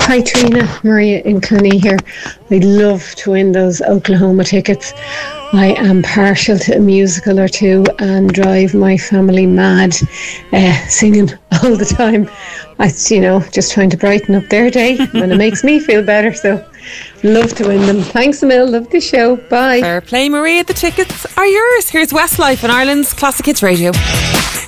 Hi Trina, Maria in Cluny here. I'd love to win those Oklahoma tickets. I am partial to a musical or two and drive my family mad, singing all the time. It's, just trying to brighten up their day and it makes me feel better, so love to win them. Thanks a mil, love the show, bye. Fair play Maria, the tickets are yours. Here's Westlife on Ireland's Classic Hits Radio.